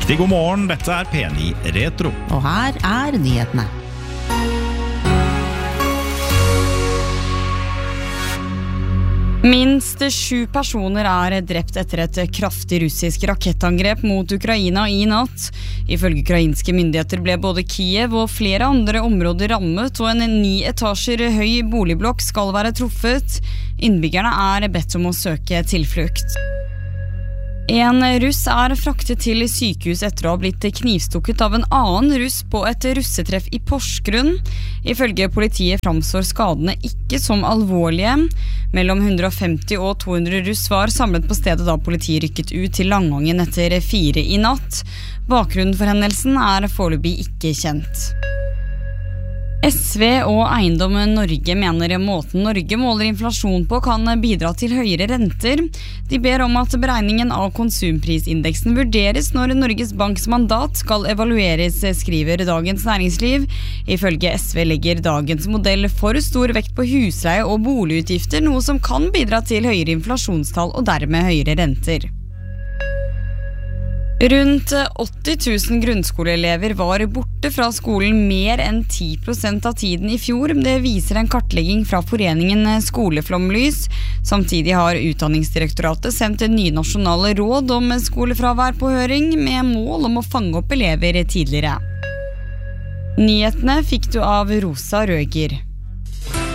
Riktig god morgen, dette P9 Retro. Og her nyhetene. Minst 7 personer drept etter et kraftig russisk rakettangrep mot Ukraina i natt. Ifølge ukrainske myndigheter ble både Kiev og flere andre områder rammet, og en 9 etasjer høy boligblokk skal være truffet. Innbyggerne bedt om å søke tilflukt. En russ fraktet til sykehus etter å ha blitt knivstukket av en annen russ på et russetreff i Porsgrunn. Ifølge politiet framstår skadene ikke som alvorlige. Mellom 150 og 200 russ var samlet på stedet da politiet rykket ut til Langangen etter 4 i natt. Bakgrunnen for hendelsen foreløpig ikke kjent. SV og Eiendom Norge mener måten Norge måler inflasjon på kan bidra til høyere renter. De ber om at beregningen av konsumprisindeksen vurderes når Norges Banks mandat skal evalueres, skriver Dagens Næringsliv. Ifølge SV legger dagens modell for stor vekt på husleie og boligutgifter, noe som kan bidra til høyere inflasjonstall og dermed høyere renter. Rundt 80 000 grunnskoleelever var borte fra skolen mer enn 10% av tiden i fjor. Det viser en kartlegging fra foreningen Skoleflomlys. Samtidig har Utdanningsdirektoratet sendt nye nasjonale råd om skolefravær på høring, med mål om å fange opp elever tidligere. Nyhetene fikk du av Rosa Røger.